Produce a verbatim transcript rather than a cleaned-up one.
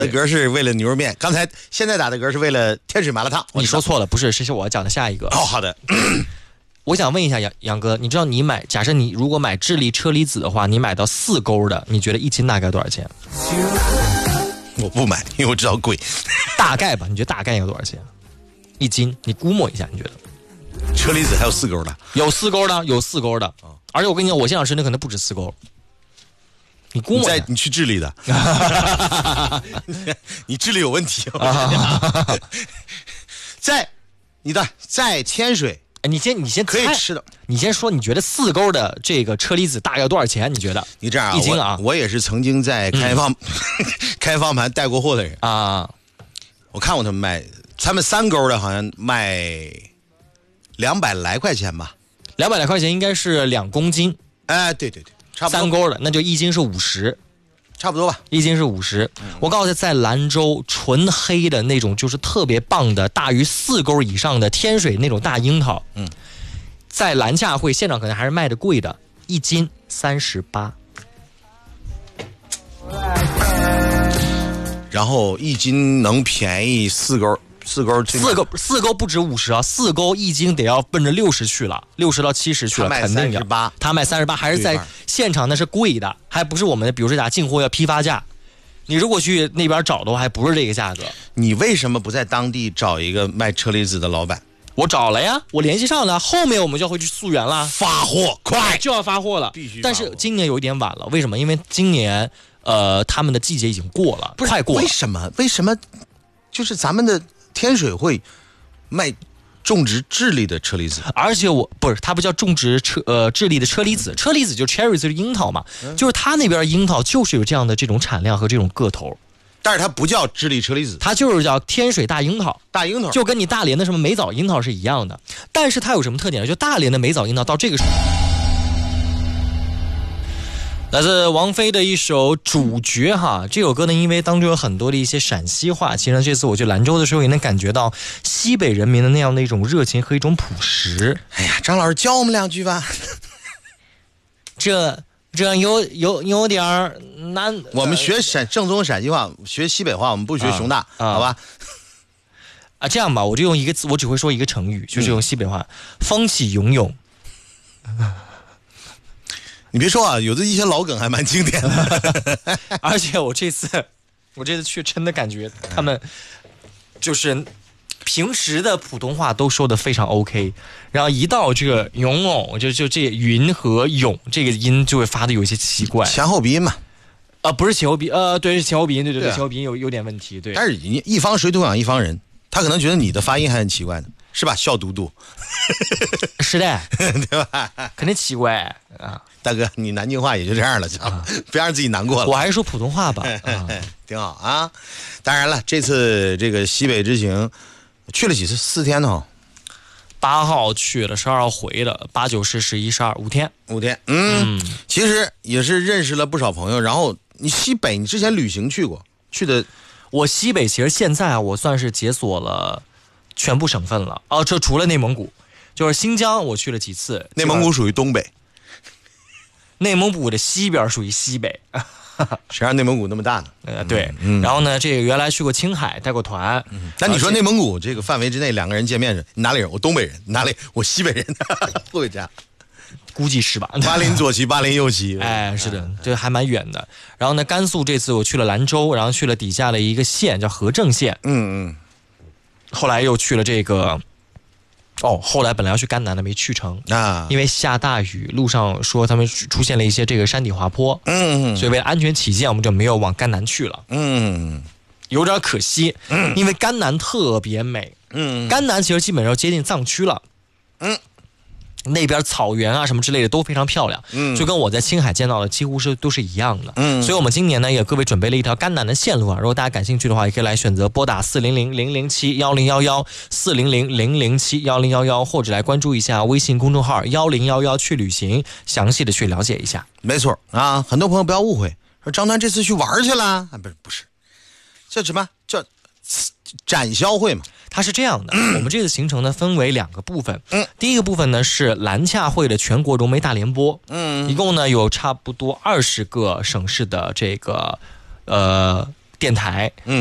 的嗝是为了牛肉面，刚才现在打的嗝是为了天水麻辣烫。 你说错了，不是，是我讲的下一个。 哦，好的。 我想问一下杨杨哥，你知道你买，假设你如果买智利车厘子的话，你买到四钩的，你觉得一斤大概多少钱？ 我不买，因为我知道贵。 大概吧，你觉得大概有多少钱？一斤，你估摸一下，你觉得？ 车厘子还有四钩的？ 有四钩的，有四钩的。哦、而且我跟你讲，我现场吃那可能不止四钩。你估摸一下， 你在你去智利的，你智利有问题。在你的在天水。 哎，你先，你先可以吃的。 你先说，你觉得四钩的这个车厘子大概多少钱？你觉得？ 你这样啊， 一斤啊， 我，我也是曾经在开放、嗯、开放盘带过货的人啊。 我看过他们卖，他们三钩的好像卖两百来块钱吧。 两百来块钱应该是两公斤。 哎，对对对，差不多。 三钩的那就一斤是五十。 差不多吧， 一斤是五十。我告诉你，在兰州纯黑的那种，就是特别棒的，大于四钩以上的天水那种大樱桃，嗯，在兰洽汇现场可能还是卖的贵的，一斤三十八。 然后一斤能便宜四钩，四钩四钩四钩不止五十啊，四钩一斤得要奔着六十去了，六十到七十去了，肯定的。八， 他卖三十八，还是在现场那是贵的，还不是我们的，比如说讲进货要批发价。你如果去那边找的话，还不是这个价格。 你为什么不在当地找一个卖车厘子的老板？ 我找了呀，我联系上了，后面我们就要回去溯源了， 发货快就要发货了， 必须。 但是今年有一点晚了，为什么？因为今年呃他们的季节已经过了， 不是快过了。 为什么？为什么？就是咱们的天水会卖种植智利的车厘子， 而且我不是，它不叫种植车呃智利的车厘子，车厘子就是 cherry 就是樱桃嘛，嗯、就是它那边樱桃就是有这样的这种产量和这种个头， 但是它不叫智利车厘子， 它就是叫天水大樱桃， 大樱桃， 就跟你大连的什么梅枣樱桃是一样的，但是它有什么特点呢？就大连的梅枣樱桃到这个时候。来自王菲的一首主角哈，这首歌呢，因为当中有很多的一些陕西话，其实呢，这次我去兰州的时候也能感觉到西北人民的那样的一种热情和一种朴实。 哎呀，张老师教我们两句吧。 这这有有有点难。 我们学陕正宗陕西话，学西北话，我们不学熊大，啊、好吧？ 啊，这样吧，我就用一个字，我只会说一个成语，就是用西北话，嗯、风起涌涌。 你别说啊，有的一些老梗还蛮经典的。 而且我这次，我这次去真的感觉他们就是平时的普通话都说的非常 OK， 然后一到这个涌涌，就就这云和涌这个音就会发的有一些奇怪， 前后鼻音嘛。 啊、呃，不是前后鼻，呃，对，是前后鼻音，对对对，前后鼻音有有点问题，对。 但是一方水土养一方人，他可能觉得你的发音还很奇怪呢。是吧，笑嘟嘟？ 是的， 对吧？ 肯定奇怪啊！ 大哥，你南京话也就这样了，啊、别让自己难过了。 我还是说普通话吧， 啊、挺好啊。当然了，这次这个西北之行去了几次？四天呢？ 八号去了，十二号回的，八九十十一十二五天， 五天。嗯，嗯其实也是认识了不少朋友。然后你西北，你之前旅行去过？去的， 我西北其实现在啊，我算是解锁了。全部省份了哦，这除了内蒙古，就是新疆我去了几次。 内蒙古属于东北， 内蒙古的西边属于西北。 谁让内蒙古那么大呢？ 呃，对。嗯、然后呢，这个原来去过青海，带过团。 嗯、但你说内蒙古这个范围之内，两个人见面是你哪里人？我东北人。哪里？我西北人。不会这样。 估计是吧？ 巴林左旗，巴林右旗。 哎，是的，这还蛮远的。然后呢，甘肃这次我去了兰州，然后去了底下的一个县叫和正县。 嗯嗯。 后来又去了这个，哦，后来本来要去甘南的没去成啊， 因为下大雨，路上说他们出现了一些这个山体滑坡， 嗯， 所以为了安全起见，我们就没有往甘南去了， 嗯， 有点可惜，嗯，因为甘南特别美， 嗯， 甘南其实基本上接近藏区了， 嗯。 那边草原啊什么之类的都非常漂亮，嗯，就跟我在青海见到的几乎是都是一样的，嗯，所以我们今年呢也各位准备了一条甘南的线路啊，如果大家感兴趣的话，也可以来选择拨打四零零零零七幺零幺幺四零零零零七幺零幺幺，或者来关注一下微信公众号幺零幺幺去旅行，详细的去了解一下。 没错啊，很多朋友不要误会，说张端这次去玩去了啊，不是不是，叫什么叫展销会嘛？ 它是这样的，我们这次行程呢分为两个部分。嗯，第一个部分呢是兰洽会的全国融媒大联播。嗯，一共呢有差不多二十个省市的这个呃电台。 嗯。